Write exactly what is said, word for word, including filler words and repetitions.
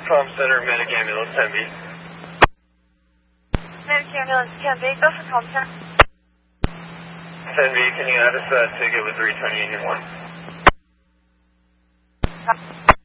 Palm Center, Medic Ambulance, ten B. Medic Ambulance, ten B, go for Palm Center. ten B, can you add us a ticket with three twenty Union one?